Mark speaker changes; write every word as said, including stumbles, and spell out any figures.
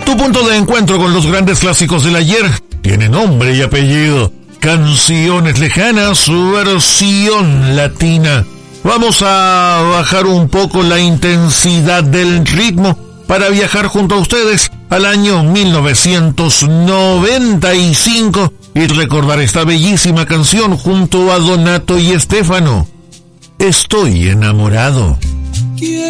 Speaker 1: Tu punto de encuentro con los grandes clásicos del ayer tiene nombre y apellido. Canciones lejanas, su versión latina. Vamos a bajar un poco la intensidad del ritmo para viajar junto a ustedes al año mil novecientos noventa y cinco y recordar esta bellísima canción junto a Donato y Estefano. Estoy enamorado.